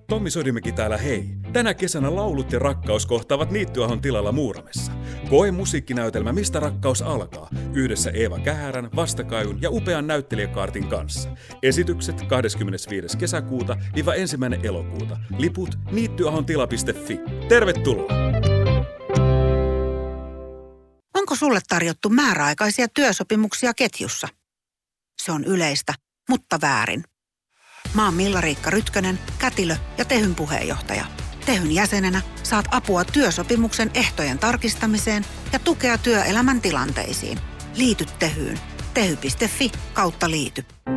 Tommi Sodimäki täällä hei. Tänä kesänä laulut ja rakkaus kohtaavat Niittyahon tilalla Muuramessa. Koe musiikkinäytelmä Mistä rakkaus alkaa yhdessä Eeva Kähärän, Vastakaiun ja upean näyttelijäkaartin kanssa. Esitykset 25. kesäkuuta-1. elokuuta. Liput niittyahontila.fi. Tervetuloa! Onko sulle tarjottu määräaikaisia työsopimuksia ketjussa? Se on yleistä, mutta väärin. Mä oon Milla-Riikka Rytkönen, kätilö ja Tehyn puheenjohtaja. Tehyn jäsenenä saat apua työsopimuksen ehtojen tarkistamiseen ja tukea työelämän tilanteisiin. Liity Tehyyn. Tehy.fi/liity.